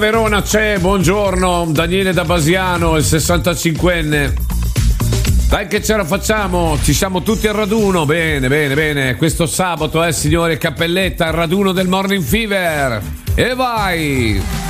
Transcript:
Verona c'è, buongiorno, Daniele da Basiano, il 65enne. Dai che ce la facciamo, ci siamo tutti al raduno, bene, questo sabato, signore, Cappelletta, al raduno del Morning Fever. E vai!